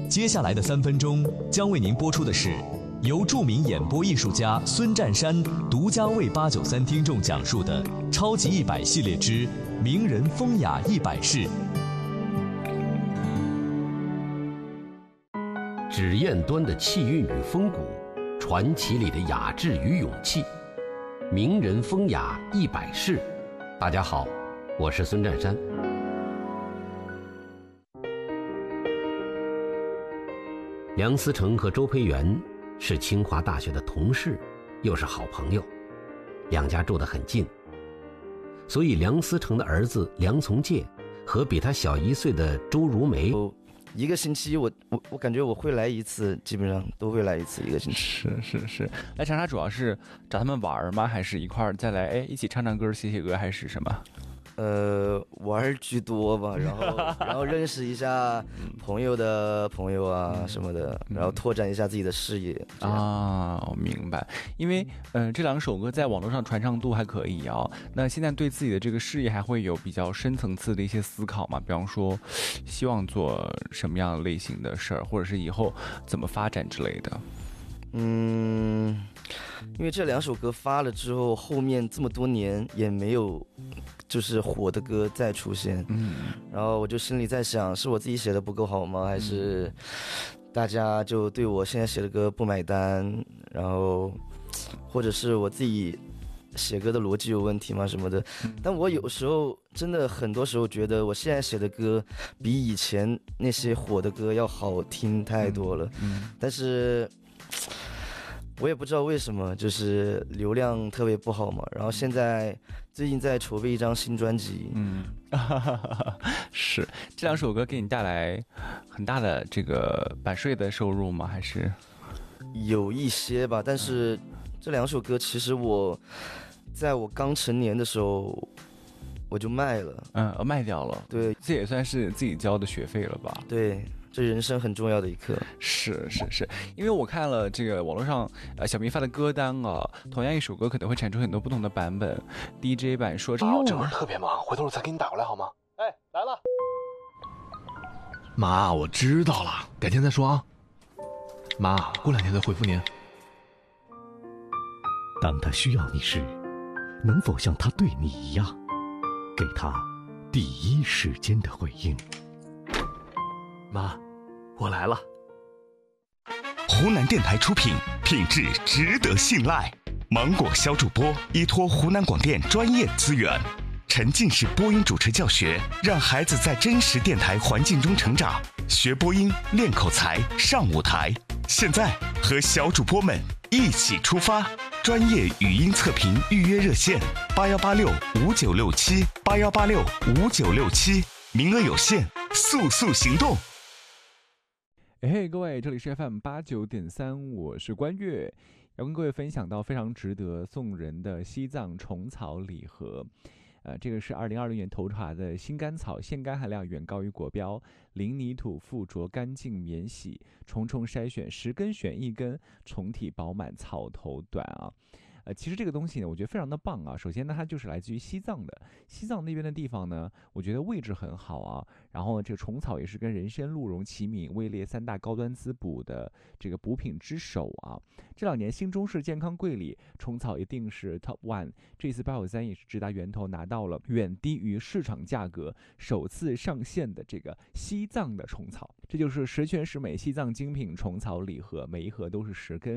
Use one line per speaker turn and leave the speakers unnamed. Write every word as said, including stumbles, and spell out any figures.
接下来的三分钟将为您播出的是由著名演播艺术家孙占山独家为八九三听众讲述的超级一百系列之名人风雅一百事。
纸砚端的气韵与风骨，传奇里的雅致与勇气，名人风雅一百事。大家好，我是孙占山。梁思成和周培源是清华大学的同事，又是好朋友，两家住得很近，所以梁思成的儿子梁从诫和比他小一岁的周如梅，
一个星期我我我感觉我会来一次，基本上都会来一次，一个星期。
是是是，来长沙主要是找他们玩吗？还是一块儿再来哎一起唱唱歌、写写歌，还是什么？
呃，玩居多吧，然后然后认识一下朋友的朋友啊什么的，然后拓展一下自己的视野
啊。我明白，因为嗯、呃，这两首歌在网络上传唱度还可以啊。那现在对自己的这个事业还会有比较深层次的一些思考嘛？比方说，希望做什么样类型的事儿，或者是以后怎么发展之类的。
嗯，因为这两首歌发了之后，后面这么多年也没有就是火的歌再出现，嗯，然后我就心里在想，是我自己写的不够好吗？还是大家就对我现在写的歌不买单？然后或者是我自己写歌的逻辑有问题吗什么的？但我有时候真的很多时候觉得我现在写的歌比以前那些火的歌要好听太多了，嗯，但是我也不知道为什么，就是流量特别不好嘛。然后现在最近在筹备一张新专辑，
嗯，是这两首歌给你带来很大的这个版税的收入吗？还是
有一些吧？但是这两首歌其实我在我刚成年的时候我就卖了，
嗯，卖掉了。对，这也算是自己交的学费了吧？
对。这人生很重要的一刻，
是是是，因为我看了这个网络上呃小明发的歌单啊，同样一首歌可能会产出很多不同的版本。D J 版说
好，这会儿特别忙，回头我再给你打过来好吗？
哎，来了。
妈，我知道了，改天再说啊。妈，过两天再回复您。
当他需要你时，能否像他对你一样，给他第一时间的回应？
妈，我来了。
湖南电台出品，品质值得信赖。芒果小主播依托湖南广电专业资源，沉浸式播音主持教学，让孩子在真实电台环境中成长，学播音，练口才，上舞台。现在和小主播们一起出发，专业语音测评预约热线：八幺八六五九六七，八幺八六五九六七，名额有限，速速行动。
嘿、hey, 各位，这里是 F M 八九点三，我是关悦，要跟各位分享到非常值得送人的西藏虫草礼盒。呃，这个是二零二零年投查的新甘草，腺苷含量远高于国标，零泥土附着，干净免洗，重重筛选，十根选一根，虫体饱满，草头短啊。呃，其实这个东西呢，我觉得非常的棒啊。首先呢，它就是来自于西藏的，西藏那边的地方呢，我觉得位置很好啊。然后这个虫草也是跟人参、鹿茸齐名，位列三大高端滋补的这个补品之首啊。这两年新中式健康柜里，虫草一定是 top one。这次八九三也是直达源头拿到了远低于市场价格，首次上线的这个西藏的虫草。这就是十全十美西藏精品虫草礼盒，每一盒都是十根。